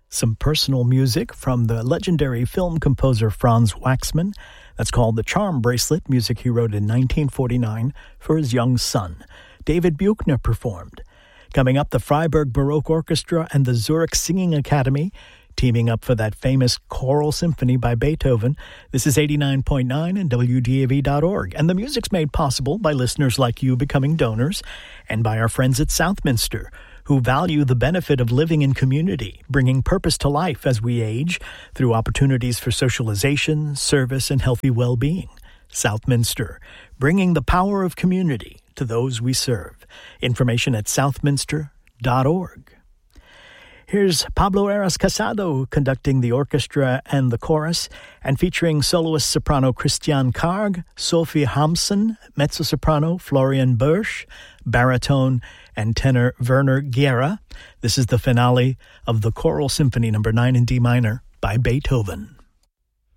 Some personal music from the legendary film composer Franz Waxman. That's called The Charm Bracelet, music he wrote in 1949 for his young son. David Buechner performed. Coming up, the Freiburg Baroque Orchestra and the Zurich Singing Academy teaming up for that famous choral symphony by Beethoven. This is 89.9 and WDAV.org. And the music's made possible by listeners like you becoming donors and by our friends at Southminster, who value the benefit of living in community, bringing purpose to life as we age through opportunities for socialization, service, and healthy well-being. Southminster, bringing the power of community to those we serve. Information at southminster.org. Here's Pablo Eras Casado conducting the orchestra and the chorus, and featuring soloist soprano Christian Karg, Sophie Hamsen, mezzo-soprano Florian Bursch, baritone and tenor Werner Guerra. This is the finale of the Choral Symphony No. 9 in D minor by Beethoven.